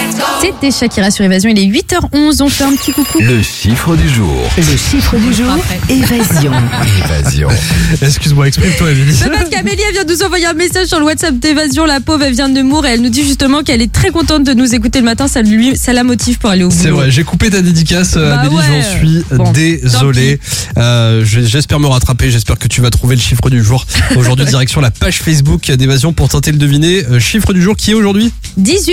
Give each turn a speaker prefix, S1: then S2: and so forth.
S1: C'était Shakira sur Évasion, il est 8h11, on fait un petit coucou.
S2: Le chiffre du jour.
S3: Le chiffre du jour, Évasion.
S2: Évasion.
S4: Excuse-moi, exprime-toi, Émilie.
S1: C'est parce qu'Amélie elle vient de nous envoyer un message sur le WhatsApp d'Évasion, la pauvre, elle vient de Nemours et elle nous dit justement qu'elle est très contente de nous écouter le matin, ça la motive pour aller au boulot.
S4: C'est vrai, j'ai coupé ta dédicace, Amélie,
S1: ouais.
S4: j'en suis
S1: Bon,
S4: désolé. J'espère me rattraper, j'espère que tu vas trouver le chiffre du jour. Aujourd'hui, direction la page Facebook d'Évasion pour tenter de le deviner. Chiffre du jour qui est aujourd'hui ?
S1: 18.